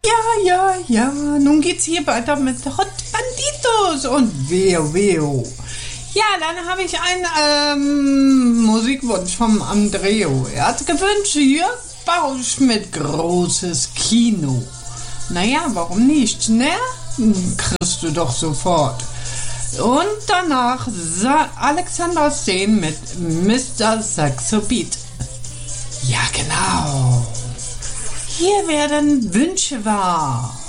Ja, nun geht's hier weiter mit Hot Banditos und Weo. Ja, dann habe ich einen Musikwunsch vom Andreo. Er hat gewünscht, Jörg Bausch mit großes Kino. Naja, warum nicht, ne? Kriegst du doch sofort. Und danach Alexander Steen mit Mr. Saxo Beat. Ja, genau. Hier werden Wünsche wahr.